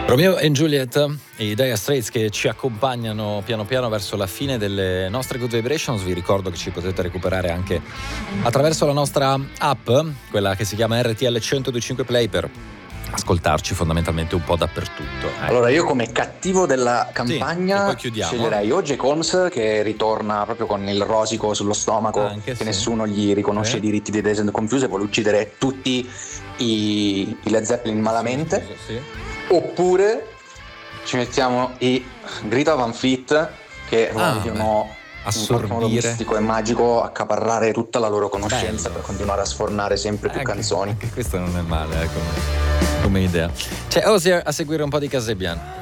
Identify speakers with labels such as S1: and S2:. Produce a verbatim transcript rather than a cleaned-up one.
S1: Romeo e Juliet e i Dire Straits che ci accompagnano piano piano verso la fine delle nostre Good Vibrations. Vi ricordo che ci potete recuperare anche attraverso la nostra app, quella che si chiama R T L centodue e cinque Play, per ascoltarci fondamentalmente un po' dappertutto. Eh.
S2: Allora io come cattivo della campagna
S1: sì,
S2: sceglierei o Jake Holmes, che ritorna proprio con il rosico sullo stomaco,
S1: anche
S2: che
S1: sì.
S2: nessuno gli riconosce
S1: eh.
S2: i diritti di Dazed and Confused e vuole uccidere tutti i, i Led Zeppelin malamente.
S1: Sì, sì, sì.
S2: Oppure ci mettiamo i Greta Van Fleet, che
S1: Ah,
S2: vogliono
S1: beh,
S2: in qualche modo
S1: assorbire.
S2: mistico e magico accaparrare tutta la loro conoscenza.
S1: Bello.
S2: Per continuare a sfornare sempre più
S1: Anche-
S2: canzoni.
S1: Anche questo non è male, eh, come, come idea. C'è Osier a seguire un po' di Kasabian.